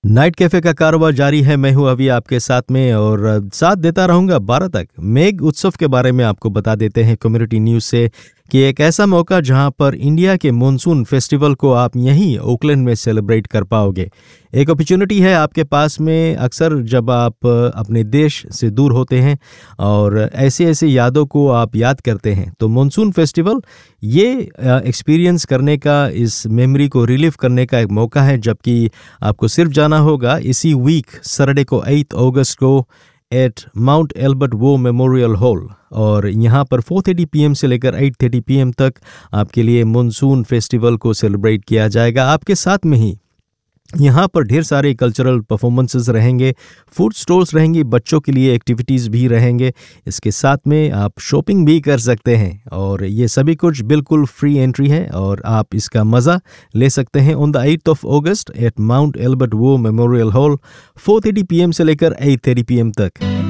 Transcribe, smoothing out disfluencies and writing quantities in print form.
Night cafe का कारोबार जारी है। मैं हूं अभी आपके साथ में और साथ देता रहूंगा 12 तक। मेघ उत्सव के बारे में आपको बता देते हैं कम्युनिटी न्यूज से कि एक ऐसा मौका जहां पर इंडिया के मॉनसून फेस्टिवल को आप यहीं ओकलैंड में सेलिब्रेट कर पाओगे। एक अपॉर्चुनिटी है आपके पास में। अक्सर जब आप अपने देश से दूर होते हैं और ऐसे ऐसे यादों को आप याद करते हैं, तो मॉनसून फेस्टिवल ये एक्सपीरियंस करने का, इस मेमोरी को रिलीव करने का एक मौका है। जबकि आपको सिर्फ जाना होगा इसी वीक सैटरडे को 8 अगस्त को एट माउंट एल्बर्ट वो मेमोरियल हॉल, और यहाँ पर 4:30 PM से लेकर 8:30 PM तक आपके लिए मॉनसून फेस्टिवल को सेलिब्रेट किया जाएगा। आपके साथ में ही यहाँ पर ढेर सारे कल्चरल परफॉर्मेंसेस रहेंगे, फूड स्टॉल्स रहेंगी, बच्चों के लिए एक्टिविटीज़ भी रहेंगे। इसके साथ में आप शॉपिंग भी कर सकते हैं और ये सभी कुछ बिल्कुल फ्री एंट्री है और आप इसका मज़ा ले सकते हैं on the 8 August eight Mount Elbert वो मेमोरियल हॉल, 4:30 PM से लेकर 8:30 PM तक।